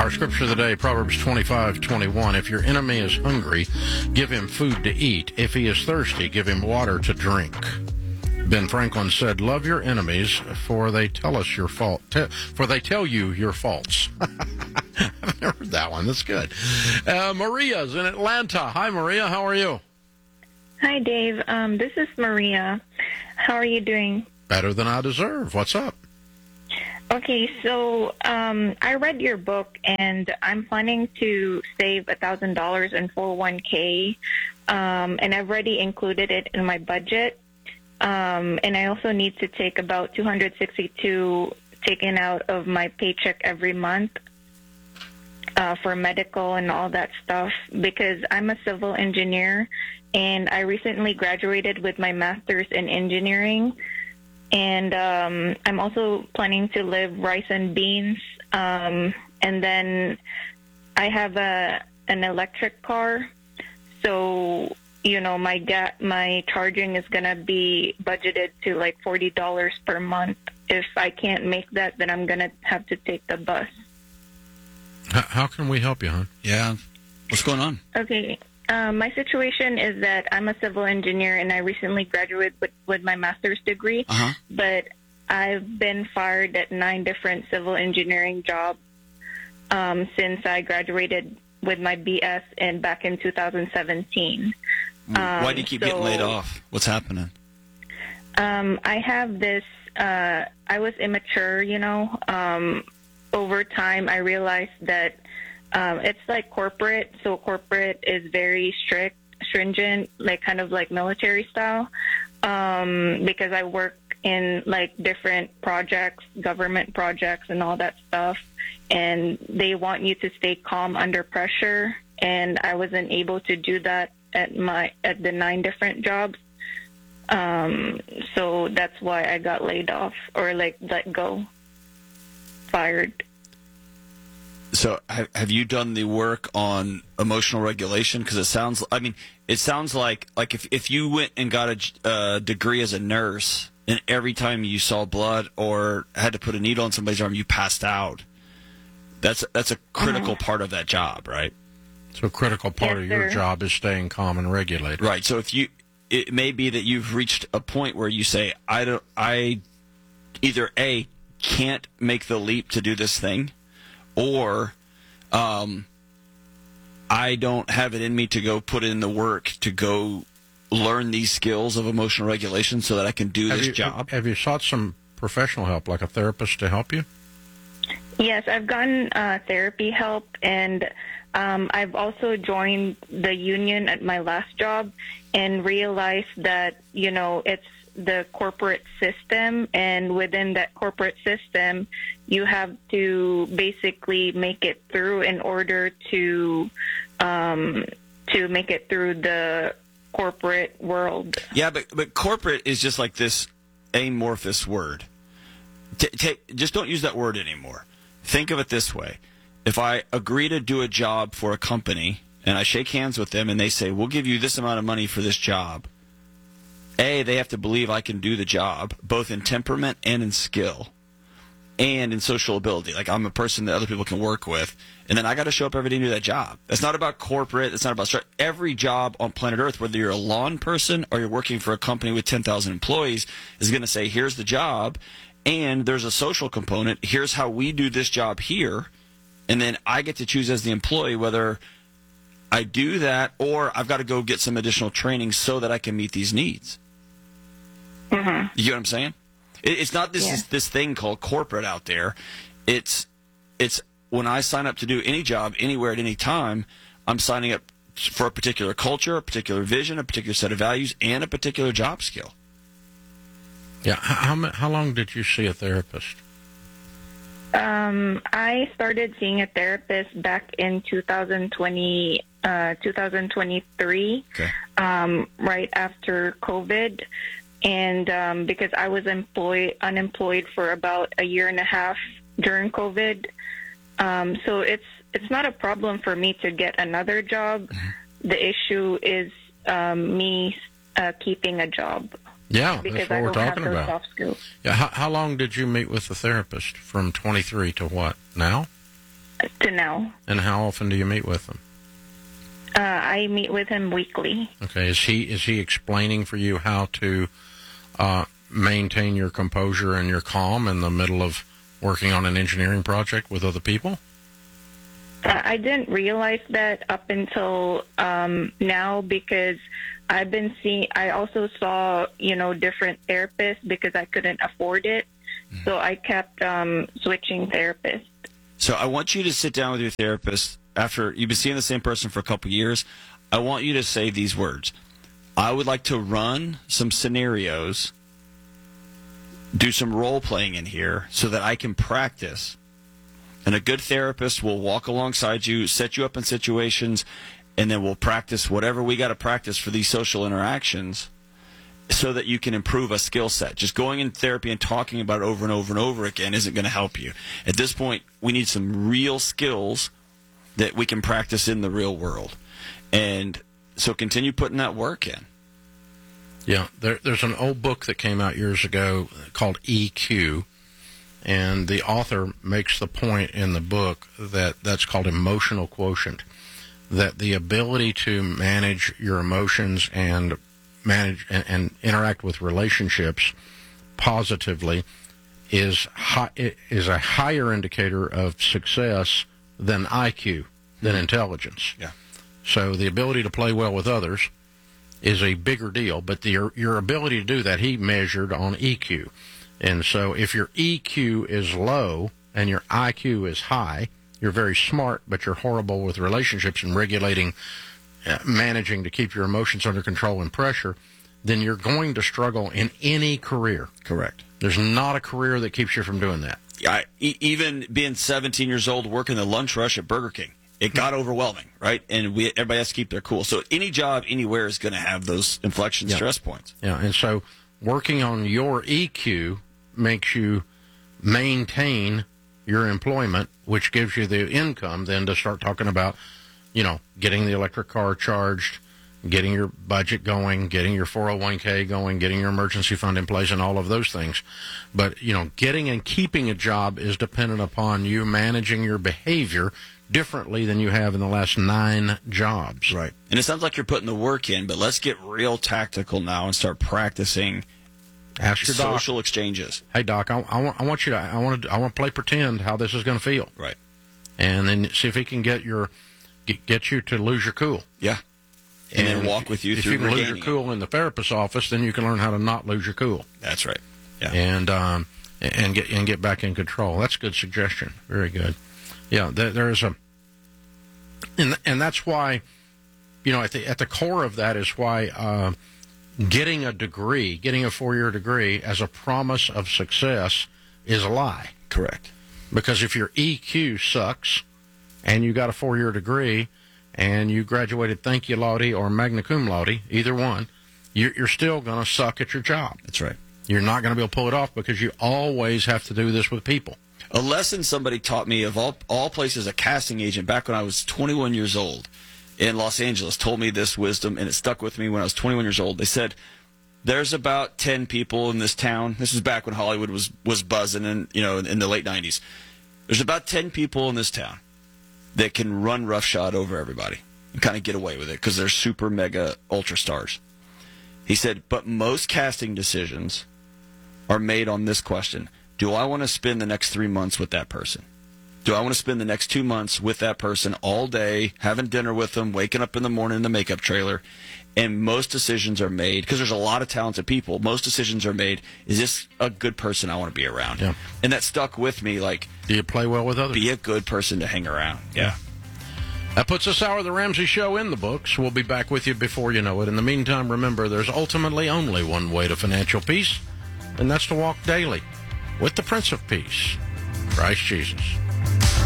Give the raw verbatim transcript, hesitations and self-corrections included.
Our scripture of the day, Proverbs twenty-five twenty-one. If your enemy is hungry, give him food to eat. If he is thirsty, give him water to drink. Ben Franklin said, love your enemies, for they tell us your fault, te- for they tell you your faults. I've never heard that one. That's good. Uh, Maria's in Atlanta. Hi, Maria. How are you? Hi, Dave. Um, this is Maria. How are you doing? Better than I deserve. What's up? Okay, so um, I read your book, and I'm planning to save one thousand dollars in four oh one k, um, and I've already included it in my budget. Um, and I also need to take about two hundred sixty-two taken out of my paycheck every month uh, for medical and all that stuff, because I'm a civil engineer, and I recently graduated with my master's in engineering. And um, I'm also planning to live rice and beans. Um, and then I have a an electric car, so you know my ga- my charging is gonna be budgeted to like forty dollars per month. If I can't make that, then I'm gonna have to take the bus. How, how can we help you, hon? Yeah, what's going on? Okay. Um, my situation is that I'm a civil engineer, and I recently graduated with, with my master's degree, Uh-huh. but I've been fired at nine different civil engineering jobs um, since I graduated with my B S in back in two thousand seventeen. Why Um, do you keep so, getting laid off? What's happening? Um, I have this, uh, I was immature, you know. Um, over time, I realized that Um, it's like corporate, so corporate is very strict, stringent, like kind of like military style, um, because I work in like different projects, government projects and all that stuff, and they want you to stay calm under pressure, and I wasn't able to do that at my at the nine different jobs, um, so that's why I got laid off or like let go, fired. So have, have you done the work on emotional regulation? Because it sounds, I mean, it sounds like like if, if you went and got a uh, degree as a nurse, and every time you saw blood or had to put a needle on somebody's arm, you passed out. That's that's a critical uh-huh. part of that job, right? So a critical part yes, of your sir. job is staying calm and regulated. Right. So if you, it may be that you've reached a point where you say, I don't, I either A, can't make the leap to do this thing, or um, I don't have it in me to go put in the work to go learn these skills of emotional regulation so that I can do have this you, job. Have you sought some professional help, like a therapist, to help you? Yes, I've gotten uh, therapy help, and um, I've also joined the union at my last job and realized that, you know, it's the corporate system, and within that corporate system, you have to basically make it through in order to um, to make it through the corporate world. Yeah, but but corporate is just like this amorphous word. T- take, just don't use that word anymore. Think of it this way. If I agree to do a job for a company and I shake hands with them and they say, we'll give you this amount of money for this job, A, they have to believe I can do the job, both in temperament and in skill, and in social ability. Like, I'm a person that other people can work with, and then I got to show up every day and do that job. It's not about corporate. It's not about start. Every job on planet Earth, whether you're a lawn person or you're working for a company with ten thousand employees, is going to say, here's the job, and there's a social component. Here's how we do this job here, and then I get to choose as the employee whether I do that or I've got to go get some additional training so that I can meet these needs. Mm-hmm. You get what I'm saying? It, it's not this Yeah. this thing called corporate out there. It's it's when I sign up to do any job anywhere at any time, I'm signing up for a particular culture, a particular vision, a particular set of values, and a particular job skill. Yeah. How how, how long did you see a therapist? Um, I started seeing a therapist back in two thousand twenty, uh, two thousand twenty-three, Okay. um, right after COVID. And um, because I was employed, unemployed for about a year and a half during COVID, um, so it's it's not a problem for me to get another job. Mm-hmm. The issue is um, me uh, keeping a job. Yeah, Because that's what I we're don't talking have those about. soft skills. Yeah. How, how long did you meet with the therapist? From twenty-three to what now? to now. And how often do you meet with him? Uh, I meet with him weekly. Okay. Is he is he explaining for you how to uh, maintain your composure and your calm in the middle of working on an engineering project with other people? Uh, I didn't realize that up until um, now because I've been seeing. I also saw, you know, different therapists because I couldn't afford it, mm-hmm. so I kept um, switching therapists. So I want you to sit down with your therapist after you've been seeing the same person for a couple years. I want you to say these words. I would like to run some scenarios, do some role playing in here so that I can practice. And a good therapist will walk alongside you, set you up in situations, and then we'll practice whatever we got to practice for these social interactions so that you can improve a skill set. Just going in therapy and talking about it over and over and over again isn't going to help you. At this point, we need some real skills that we can practice in the real world. And so continue putting that work in. Yeah, there, there's an old book that came out years ago called E Q, and the author makes the point in the book that that's called emotional quotient, that the ability to manage your emotions and manage and, and interact with relationships positively is high, is a higher indicator of success than I Q, than intelligence. Yeah. So the ability to play well with others is a bigger deal, but the, your, your ability to do that, he measured on E Q. And so if your E Q is low and your I Q is high, you're very smart, but you're horrible with relationships and regulating, uh, managing to keep your emotions under control and pressure, then you're going to struggle in any career. Correct. There's not a career that keeps you from doing that. I, even being seventeen years old, working the lunch rush at Burger King, it got overwhelming, right? And we everybody has to keep their cool. So any job anywhere is going to have those inflection yeah. stress points. Yeah, and so working on your E Q makes you maintain your employment, which gives you the income then to start talking about, you know, getting the electric car charged, getting your budget going, getting your four oh one k going, getting your emergency fund in place, and all of those things. But, you know, getting and keeping a job is dependent upon you managing your behavior differently than you have in the last nine jobs. Right. And it sounds like you're putting the work in, but let's get real tactical now and start practicing Ask your doc. social exchanges. Hey, Doc, I, I, want, I want you to I want to I want to play pretend how this is going to feel. Right. And then see if he can get your get, get you to lose your cool. Yeah. And, and then walk with you if through you can lose your it. cool in the therapist's office, then you can learn how to not lose your cool. That's right. Yeah. And um, and get and get back in control. That's a good suggestion. Very good. Yeah, there, there is a, and and that's why, you know, at the at the core of that is why uh, getting a degree, getting a four-year degree as a promise of success is a lie. Correct. Because if your E Q sucks, and you got a four-year degree, and you graduated thank you laude or magna cum laude, either one, you're, you're still going to suck at your job. That's right. You're not going to be able to pull it off because you always have to do this with people. A lesson somebody taught me, of all all places, a casting agent back when I was twenty-one years old in Los Angeles told me this wisdom, and it stuck with me when I was twenty-one years old. They said, there's about ten people in this town. This is back when Hollywood was, was buzzing in, you know, in the late nineties. There's about ten people in this town that can run roughshod over everybody and kind of get away with it because they're super mega ultra stars. He said, but most casting decisions are made on this question. Do I want to spend the next three months with that person? Do I want to spend the next two months with that person all day, having dinner with them, waking up in the morning in the makeup trailer? And most decisions are made, because there's a lot of talented people, most decisions are made, is this a good person I want to be around? Yeah. And that stuck with me, like, do you play well with others? Be a good person to hang around. Yeah. That puts this hour of the Ramsey Show in the books. We'll be back with you before you know it. In the meantime, remember, there's ultimately only one way to financial peace, and that's to walk daily with the Prince of Peace, Christ Jesus.